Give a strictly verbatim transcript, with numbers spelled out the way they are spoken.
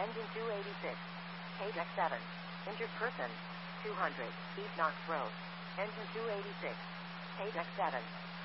Engine two eighty-six. Paydeck seven. Injured person. two hundred. East Knox Road. Engine two eighty-six. Paydeck seven.